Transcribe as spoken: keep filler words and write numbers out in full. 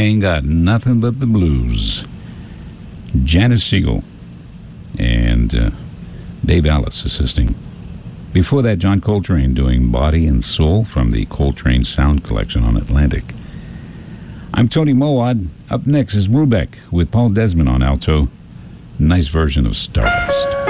ain't got nothing but the blues. Janice Siegel and uh, Dave Alice assisting. Before that, John Coltrane doing Body and Soul from the Coltrane Sound Collection on Atlantic. I'm Tony Mowat. Up next is Brubeck with Paul Desmond on alto. Nice version of Stardust.